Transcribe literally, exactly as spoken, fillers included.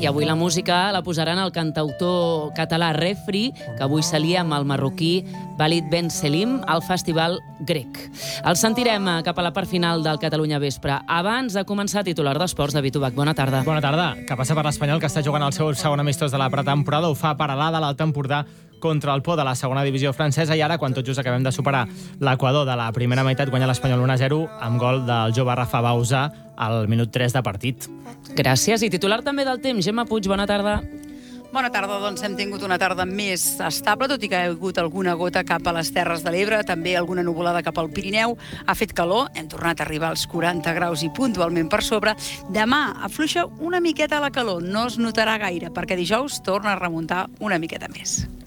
I avui la música la posaran el cantautor català Refri, que avui s'alia amb el marroquí Walid Ben Selim al Festival Grec. El sentirem cap a la part final del Catalunya Vespre. Abans de començar, titular d'Esports, David Ubach. Bona tarda. Bona tarda. Que passa per l'Espanyol, que està jugant el seu segon amistós de la pretemporada. Ho fa a Peralada, l'Alt Empordà, contra el Pau de la segona divisió francesa, i ara, quan tot just acabem de superar l'Equador de la primera meitat, guanya l'Espanyol un a zero amb gol del jove Rafa Bauzá al minut tres de partit. Gràcies. I titular també del temps, Gemma Puig, bona tarda. Bona tarda, doncs hem tingut una tarda més estable, tot i que ha hagut alguna gota cap a les Terres de l'Ebre, també alguna nuvolada cap al Pirineu. Ha fet calor, hem tornat a arribar als quaranta graus i puntualment per sobre. Demà afluixa una miqueta la calor, no es notarà gaire, perquè dijous torna a remuntar una miqueta més.